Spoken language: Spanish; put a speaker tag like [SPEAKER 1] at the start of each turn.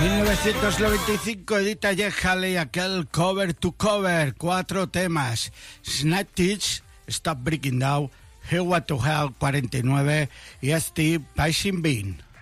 [SPEAKER 1] 1995 edita Jeff Haley aquel Cover to Cover, 4 temas: Snap Teach, Stop Breaking Down, Hear What to Hell 49 y Steve Pacing Bean.